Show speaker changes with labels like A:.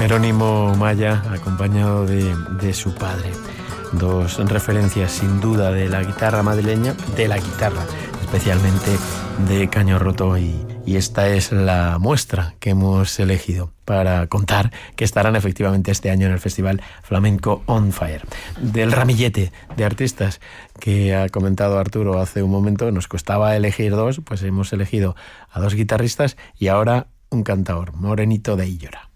A: Jerónimo Maya, acompañado de su padre. Dos referencias sin duda de la guitarra madrileña, de la guitarra especialmente de Caño Roto, y esta es la muestra que hemos elegido para contar que estarán efectivamente este año en el Festival Flamenco on Fire. Del ramillete de artistas que ha comentado Arturo hace un momento, nos costaba elegir dos, pues hemos elegido a dos guitarristas y ahora un cantador, Morenito de Illora.